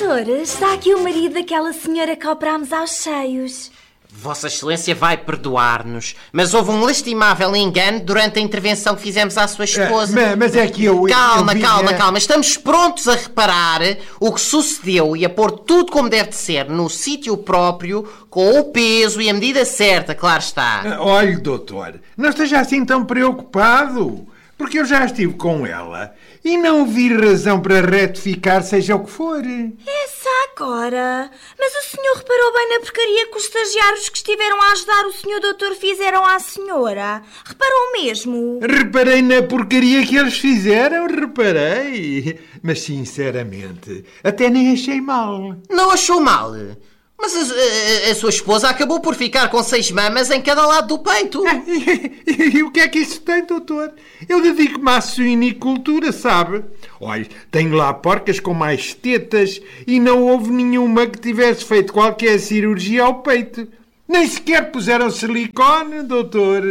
Doutor, está aqui o marido daquela senhora que operámos aos seios. Vossa Excelência vai perdoar-nos, mas houve um lastimável engano durante a intervenção que fizemos à sua esposa. Mas é que eu... Calma. Estamos prontos a reparar o que sucedeu e a pôr tudo como deve de ser, no sítio próprio, com o peso e a medida certa, claro está. Olhe, doutor, não esteja assim tão preocupado, porque eu já estive com ela e não vi razão para retificar seja o que for. Essa agora? Mas o senhor reparou bem na porcaria que os estagiários que estiveram a ajudar o senhor doutor fizeram à senhora? Reparou mesmo? Reparei na porcaria que eles fizeram, reparei. Mas, sinceramente, até nem achei mal. Não achou mal? Mas a sua esposa acabou por ficar com 6 mamas em cada lado do peito. E o que é que isso tem, doutor? Eu dedico-me à suinicultura, sabe? Olha, tenho lá porcas com mais tetas e não houve nenhuma que tivesse feito qualquer cirurgia ao peito. Nem sequer puseram silicone, doutor.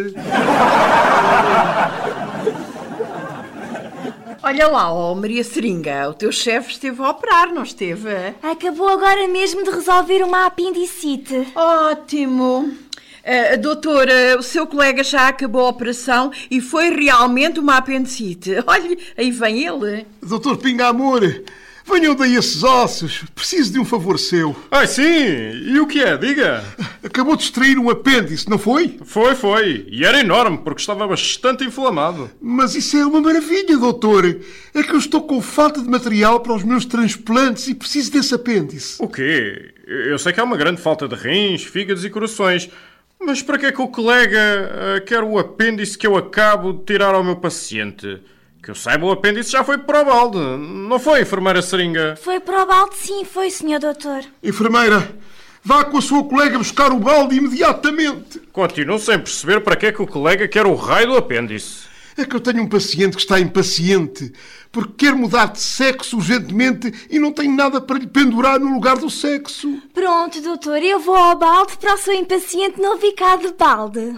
Olha lá, Maria Seringa, o teu chefe esteve a operar, não esteve? Acabou agora mesmo de resolver uma apendicite. Ótimo. Doutora, o seu colega já acabou a operação e foi realmente uma apendicite. Olha, aí vem ele. Doutor Pinga Amor, venham daí esses ossos. Preciso de um favor seu. Ah, sim? E o que é? Diga. Acabou de extrair um apêndice, não foi? Foi. E era enorme, porque estava bastante inflamado. Mas isso é uma maravilha, doutor. É que eu estou com falta de material para os meus transplantes e preciso desse apêndice. O quê? Eu sei que há uma grande falta de rins, fígados e corações. Mas para que é que o colega quer o apêndice que eu acabo de tirar ao meu paciente? Que eu saiba, o apêndice já foi para o balde. Não foi, enfermeira Seringa? Foi para o balde, sim, foi, senhor doutor. Enfermeira, vá com a sua colega buscar o balde imediatamente. Continuo sem perceber para que é que o colega quer o raio do apêndice. É que eu tenho um paciente que está impaciente, porque quer mudar de sexo urgentemente e não tem nada para lhe pendurar no lugar do sexo. Pronto, doutor, eu vou ao balde para o seu impaciente não ficar de balde.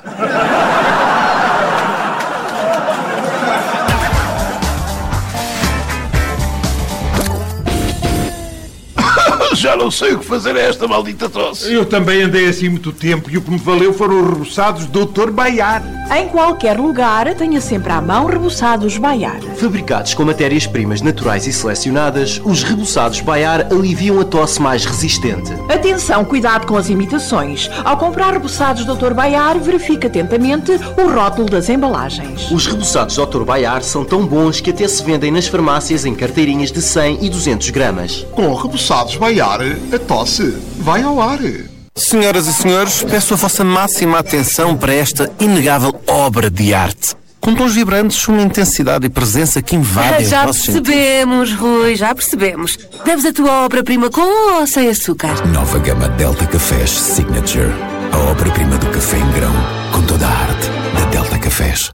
Já não sei o que fazer a esta maldita tosse. Eu também andei assim muito tempo e o que me valeu foram os reboçados Dr. Baiar. Em qualquer lugar, tenha sempre à mão reboçados Baiar. Fabricados com matérias-primas naturais e selecionadas, os reboçados Baiar aliviam a tosse mais resistente. Atenção, cuidado com as imitações. Ao comprar reboçados Dr. Baiar, verifique atentamente o rótulo das embalagens. Os reboçados Dr. Baiar são tão bons que até se vendem nas farmácias em carteirinhas de 100 e 200 gramas. Com reboçados Baiar, a tosse vai ao ar. Senhoras e senhores, peço a vossa máxima atenção para esta inegável obra de arte. Com tons vibrantes, uma intensidade e presença que invadem os nossos sentidos. Já percebemos, Rui, já percebemos. Deves a tua obra-prima com ou sem açúcar? Nova gama Delta Cafés Signature. A obra-prima do café em grão, com toda a arte da Delta Cafés.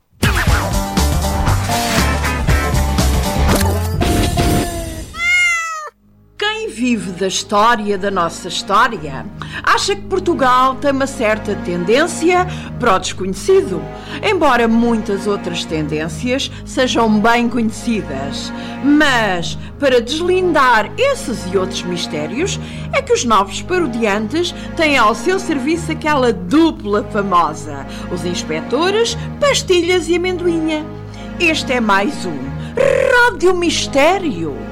Vive da história da nossa história. Acha que Portugal tem uma certa tendência para o desconhecido, embora muitas outras tendências sejam bem conhecidas. Mas, para deslindar esses e outros mistérios, é que os novos parodiantes têm ao seu serviço aquela dupla famosa, os inspetores, pastilhas e amendoinha. Este é mais um Rádio Mistério.